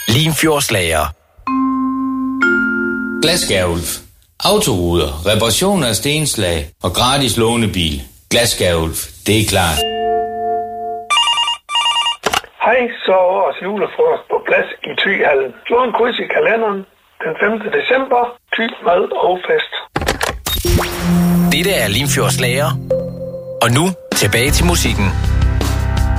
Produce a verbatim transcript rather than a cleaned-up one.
Limfjordslager. Glasskærulf. Autoruder, reparation af stenslag og gratis lånebil. Glasskærulf, det er klart. Hej, så er årets julefrokost på plads i Thyhallen. Slå en kryds i kalenderen. Den femte december. Thy mad og fest. Dette er Limfjordslager. Og nu tilbage til musikken.